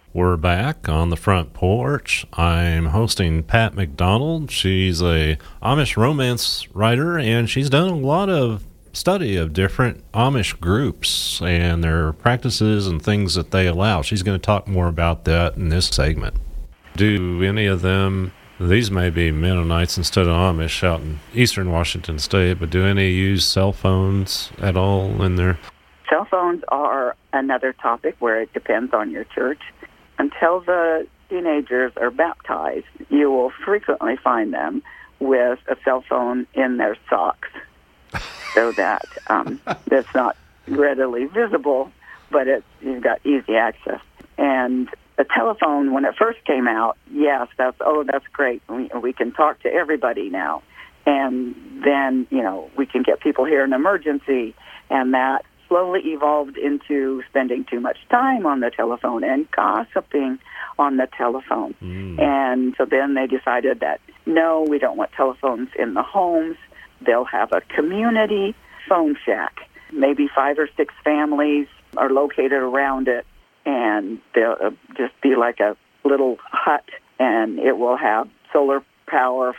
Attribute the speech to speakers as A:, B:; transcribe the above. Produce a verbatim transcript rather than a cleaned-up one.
A: We're back on the front porch. I'm hosting Pat McDonald. She's a Amish romance writer, and she's done a lot of study of different Amish groups and their practices and things that they allow. She's going to talk more about that in this segment. Do any of them, these may be Mennonites instead of Amish out in eastern Washington State, but do any use cell phones at all in there?
B: Cell phones are another topic where it depends on your church. Until the teenagers are baptized, you will frequently find them with a cell phone in their socks so that um, it's not readily visible, but it's, you've got easy access. And a telephone, when it first came out, yes, that's, oh, that's great. We, we can talk to everybody now. And then, you know, we can get people here in emergency, and that slowly evolved into spending too much time on the telephone and gossiping on the telephone. Mm. And so then they decided that, no, we don't want telephones in the homes. They'll have a community phone shack. Maybe five or six families are located around it, and they'll just be like a little hut, and it will have solar power